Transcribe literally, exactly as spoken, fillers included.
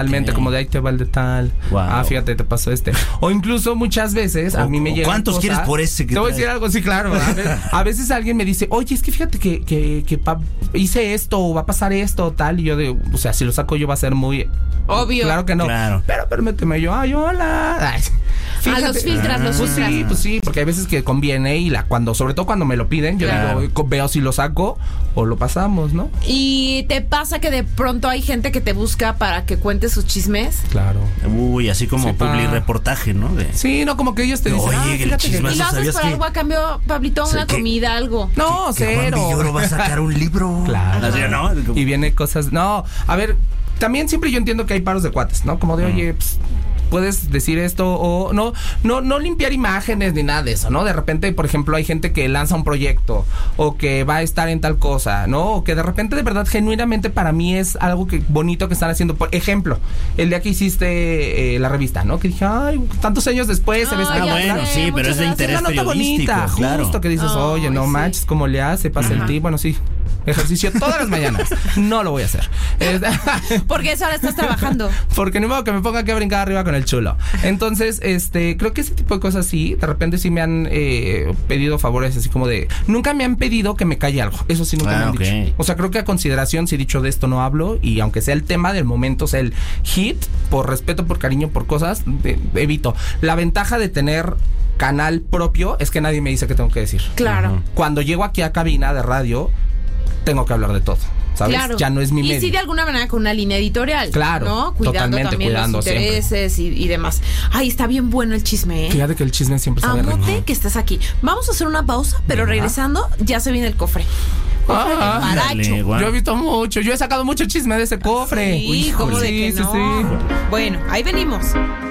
Realmente, como de ahí te va el de tal. Wow. Ah, fíjate, te pasó este. O incluso muchas veces a mí me llega. ¿Cuántos cosas, quieres por ese que te voy traes? a decir algo, sí, claro. A veces, a veces alguien me dice, oye, es que fíjate que, que, que pa, hice esto, o va a pasar esto, o tal. Y yo digo, o sea, si lo saco yo va a ser muy obvio. Claro que no. Claro. Pero permíteme yo, ay, hola. Ay, fíjate. A los filtras, ah, los pues filtras. sí, pues sí, porque hay veces que conviene y la cuando, sobre todo cuando me lo piden, yo claro. digo, veo si lo saco o lo pasamos, ¿no? ¿Y te pasa que de pronto hay gente que te busca para que cuentes sus chismes? Claro. Uy, así como sí, publi reportaje, ¿no? De... Sí, no, como que ellos te dicen, oye, ah, el chismazo, ¿y lo haces por algo a cambio, Pablito? ¿Una ¿qué? comida, algo? No, que, cero. Que Juan Villoro va a sacar un libro. Claro. Así, ¿no? Y viene cosas, no, a ver, también siempre yo entiendo que hay paros de cuates, ¿no? Como de, mm. oye, pues, puedes decir esto o no, no, no limpiar imágenes ni nada de eso, ¿no? De repente, por ejemplo, hay gente que lanza un proyecto o que va a estar en tal cosa, ¿no? O que de repente, de verdad, genuinamente para mí es algo que bonito que están haciendo. Por ejemplo, el día que hiciste eh, la revista, ¿no? Que dije, ay, tantos años después se ve ah, bueno, sí, pero es de interés es una nota periodístico, bonita, claro. Justo que dices, oh, oye, no sí. manches, ¿cómo le hace? Pasa el ti, bueno, sí. Ejercicio todas las mañanas. No lo voy a hacer. Porque eso ahora estás trabajando. Porque ni modo que me ponga aquí a brincar arriba con el chulo. Entonces, este, creo que ese tipo de cosas sí, de repente sí me han eh, pedido favores, así como de, nunca me han pedido que me calle algo. Eso sí nunca ah, me han okay. dicho. O sea, creo que a consideración sí he dicho de esto no hablo, y aunque sea el tema del momento, sea el hit, por respeto, por cariño, por cosas, de, evito. La ventaja de tener canal propio es que nadie me dice qué tengo que decir. Claro. Uh-huh. Cuando llego aquí a cabina de radio, tengo que hablar de todo, ¿sabes? Claro. Ya no es mi medio. Y sí, de alguna manera con una línea editorial. Claro, ¿no? Cuidando también cuidando los intereses y, y demás. Ay, está bien bueno el chisme, ¿eh? Fíjate que el chisme siempre sabe rico. Amote que estés aquí. Vamos a hacer una pausa, pero ¿verdad? Regresando, ya se viene el cofre. Cofre ah, de Paracho. Dale, wow. Yo he visto mucho, yo he sacado mucho chisme de ese cofre. Sí, ¿cómo de que sí, no? sí, sí. Bueno, ahí venimos.